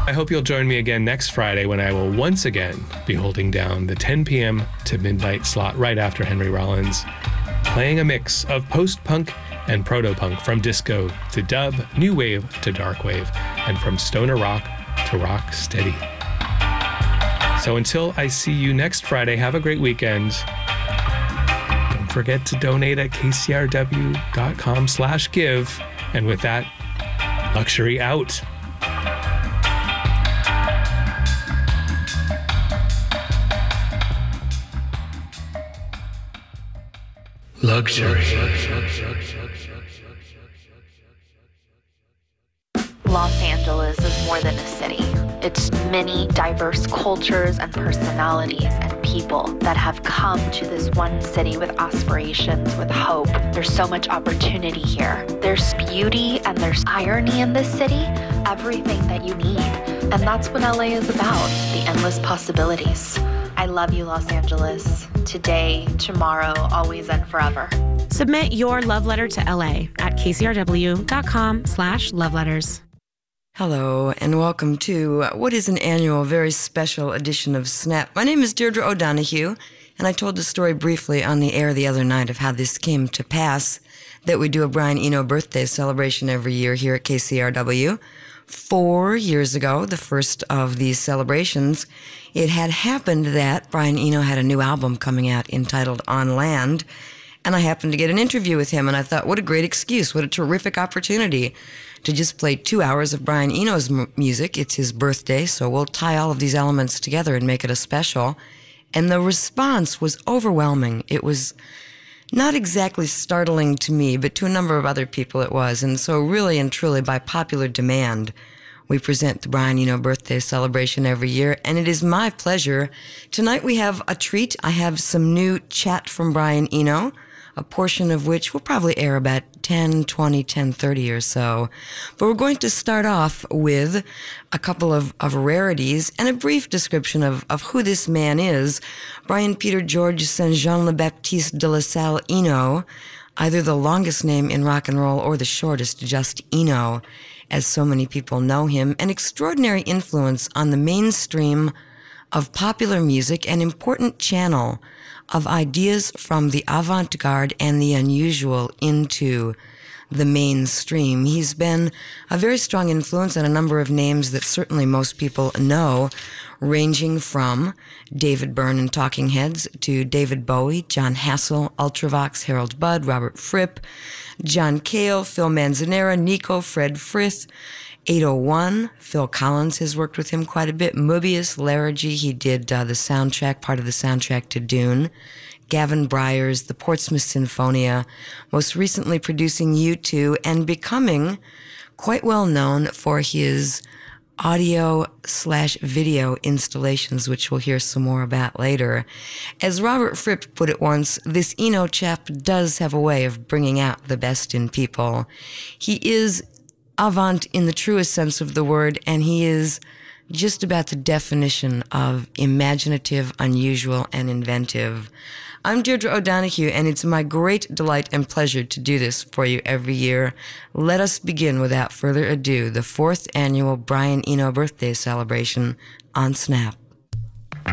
I hope you'll join me again next Friday when I will once again be holding down the 10 p.m. to midnight slot right after Henry Rollins, playing a mix of post-punk and proto-punk, from disco to dub, new wave to dark wave, and from stoner rock to rock steady. So until I see you next Friday, have a great weekend. Don't forget to donate at kcrw.com/give. And with that, Luxury out. Luxury. Los Angeles is more than a city. It's many diverse cultures and personalities and people that have come to this one city with aspirations, with hope. There's so much opportunity here. There's beauty and there's irony in this city, everything that you need. And that's what LA is about, the endless possibilities. I love you, Los Angeles. Today, tomorrow, always, and forever. Submit your love letter to LA at kcrw.com/loveletters. Hello, and welcome to what is an annual, very special edition of Snap. My name is Deirdre O'Donoghue, and I told the story briefly on the air the other night of how this came to pass, that we do a Brian Eno birthday celebration every year here at KCRW. 4 years ago, the first of these celebrations, it had happened that Brian Eno had a new album coming out entitled On Land, and I happened to get an interview with him, and I thought, what a great excuse, what a terrific opportunity to just play 2 hours of Brian Eno's music. It's his birthday, so we'll tie all of these elements together and make it a special. And the response was overwhelming. It was not exactly startling to me, but to a number of other people it was. And so really and truly, by popular demand, we present the Brian Eno birthday celebration every year, and it is my pleasure. Tonight we have a treat. I have some new chat from Brian Eno, a portion of which will probably air about 10:20, 10:30 or so. But we're going to start off with a couple of rarities and a brief description of who this man is. Brian Peter George Saint Jean Le Baptiste de La Salle Eno, either the longest name in rock and roll or the shortest, just Eno, as so many people know him, an extraordinary influence on the mainstream of popular music, an important channel of ideas from the avant-garde and the unusual into the mainstream. He's been a very strong influence on a number of names that certainly most people know, ranging from David Byrne and Talking Heads to David Bowie, John Hassel, Ultravox, Harold Budd, Robert Fripp, John Cale, Phil Manzanera, Nico, Fred Frith, 801, Phil Collins has worked with him quite a bit. Moebius, Larragee, he did the soundtrack, part of the soundtrack to Dune. Gavin Bryars, the Portsmouth Sinfonia, most recently producing U2 and becoming quite well known for his audio/video installations, which we'll hear some more about later. As Robert Fripp put it once, this Eno chap does have a way of bringing out the best in people. He is avant in the truest sense of the word, and he is just about the definition of imaginative, unusual, and inventive. I'm Deirdre O'Donoghue, and it's my great delight and pleasure to do this for you every year. Let us begin without further ado, the 4th annual Brian Eno birthday celebration on Snap.